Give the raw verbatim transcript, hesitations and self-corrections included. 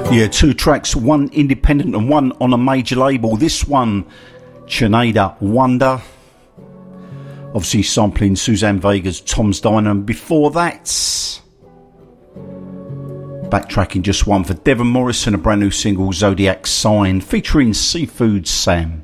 Yeah, two tracks, one independent and one on a major label. This one, Chineda Wonder, obviously sampling Suzanne Vega's Tom's Diner, and before that, backtracking just one for Devon Morrison, a brand new single, Zodiac Sign, featuring Seafood Sam.